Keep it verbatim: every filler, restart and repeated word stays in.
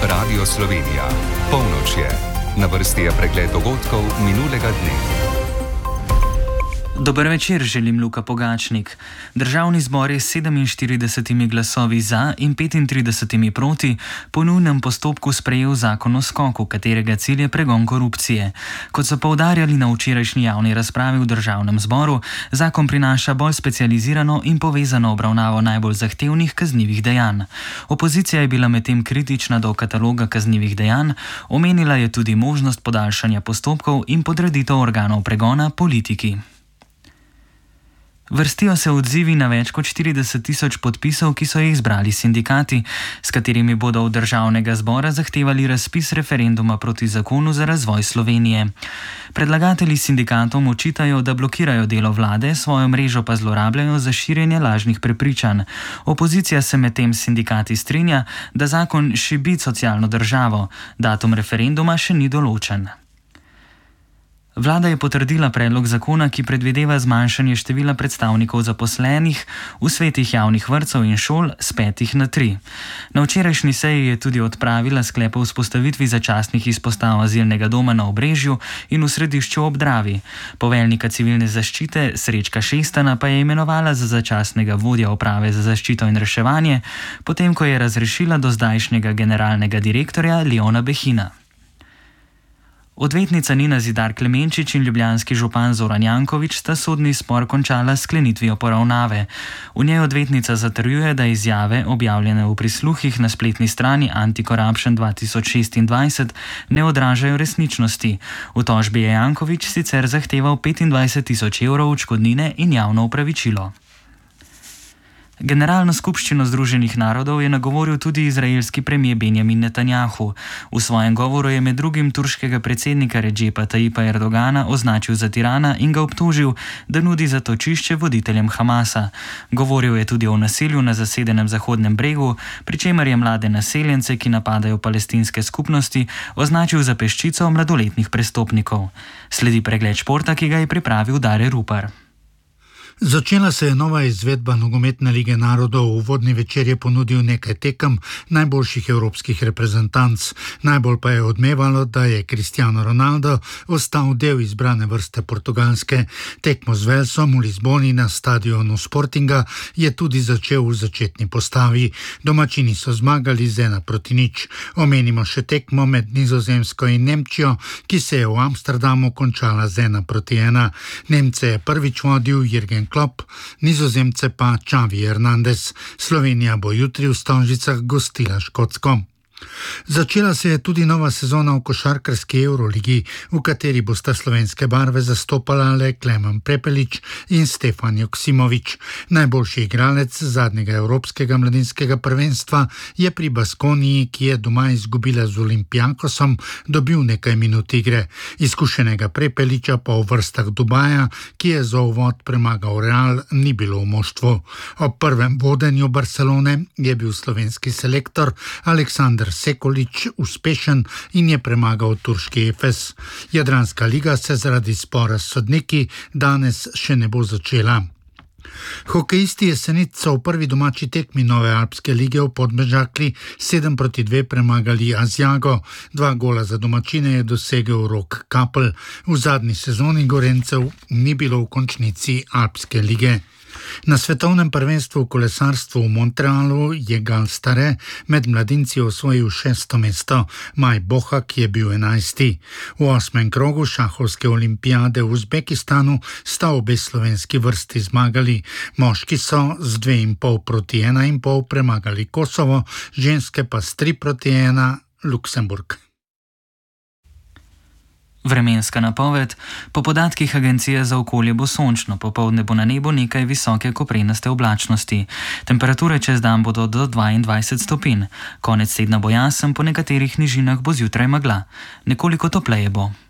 Radio Slovenija. Polnoč je. Na vrsti je pregled dogodkov minulega dne. Dober večer, želim Luka Pogačnik. Državni zbor je s sedeminštiridesetimi glasovi za in petintridesetimi proti po nujnem postopku sprejel zakon o skoku, katerega cilj je pregon korupcije. Kot so poudarjali na včerajšnji javni razpravi v državnem zboru, zakon prinaša bolj specializirano in povezano obravnavo najbolj zahtevnih kaznivih dejanj. Opozicija je bila medtem kritična do kataloga kaznivih dejanj, omenila je tudi možnost podaljšanja postopkov in podreditev organov pregona politiki. Vrstijo se odzivi na več kot štirideset tisoč podpisov, ki so jih zbrali sindikati, s katerimi bodo od državnega zbora zahtevali razpis referenduma proti zakonu za razvoj Slovenije. Predlagatelji sindikatom očitajo, da blokirajo delo vlade, svojo mrežo pa zlorabljajo za širjenje lažnih prepričanj. Opozicija se medtem s sindikati strinja, da zakon šibi socialno državo. Datum referenduma še ni določen. Vlada je potrdila predlog zakona, ki predvideva zmanjšanje števila predstavnikov zaposlenih v svetih javnih vrtcev in šol s petih na tri. Na včerajšnji seji je tudi odpravila sklep o vzpostavitvi začasnih izpostav azilnega doma na Obrežju in v Središču ob Dravi. Poveljnika civilne zaščite Srečka Šestana pa je imenovala za začasnega vodja uprave za zaščito in reševanje, potem ko je razrešila dozdajšnjega generalnega direktorja Leona Behina. Odvetnica Nina Zidar Klemenčič in ljubljanski župan Zoran Janković sta sodni spor končala s sklenitvijo poravnave. V njej odvetnica zatrjuje, da izjave, objavljene v prisluhih na spletni strani Anti-Corruption dva tisoč šestindvajset, ne odražajo resničnosti. V tožbi je Janković sicer zahteval petindvajset tisoč evrov odškodnine in javno opravičilo. Generalno skupščino Združenih narodov je nagovoril tudi izraelski premijer Benjamin Netanjahu. V svojem govoru je med drugim turškega predsednika Redžepa Tajipa Erdogana označil za tirana in ga obtožil, da nudi zatočišče voditeljem Hamasa. Govoril je tudi o nasilju na zasedenem Zahodnem bregu, pri čemer je mlade naseljence, ki napadajo palestinske skupnosti, označil za peščico mladoletnih prestopnikov. Sledi pregled športa, ki ga je pripravil Dare Rupar. Začela se je nova izvedba nogometne lige narodov. Uvodni večer je ponudil nekaj tekem najboljših evropskih reprezentanc. Najbolj pa je odmevalo, da je Cristiano Ronaldo ostal del izbrane vrste Portugalske. Tekmo z Velsom v Lizboni na stadionu Sportinga je tudi začel v začetni postavi. Domačini so zmagali z ena proti nič. Omenimo še tekmo med Nizozemsko in Nemčijo, ki se je v Amsterdamu končala z ena proti ena. Nemce je prvič vodil Jürgen Klopp, Nizozemce pa Xavi Hernandez. Slovenija bo jutri v Stožicah gostila Škotsko. Začela se je tudi nova sezona v košarkarski Euroligi, v kateri bosta slovenske barve zastopala le Klemen Prepelič in Stefan Joksimović. Najboljši igralec zadnjega evropskega mladinskega prvenstva je pri Baskoniji, ki je doma izgubila z Olympiakosom, dobil nekaj minut igre. Izkušenega Prepeliča pa v vrstah Dubaja, ki je za uvod premagal Real, ni bilo v moštvu. Ob prvem vodenju Barcelone je bil slovenski selektor Aleksandar Sekolič uspešen in je premagal turški Efes. Jadranska liga se zaradi spora s sodniki danes še ne bo začela. Hokejisti Jesenic so v prvi domači tekmi nove alpske lige v Podmežakli sedem proti dve premagali Asiago. Dva gola za domačine je dosegel Rok Kapl. V zadnji sezoni Gorencev ni bilo v končnici alpske lige. Na svetovnem prvenstvu v kolesarstvu v Montrealu je Gal Stare med mladinci osvojil šesto mesto, Maj Bohak je bil enajsti. V osmem krogu šahovske olimpijade v Uzbekistanu sta obe slovenski vrsti zmagali. Moški so z dve in pol proti ena in pol premagali Kosovo, ženske pa s tri proti ena Luksemburg. Vremenska napoved. Po podatkih Agencije za okolje bo sončno, popoldne bo na nebu nekaj visoke koprenaste oblačnosti. Temperature čez dan bodo do dvaindvajset stopinj. Konec tedna bo jasen, po nekaterih nižinah bo zjutraj megla. Nekoliko topleje bo.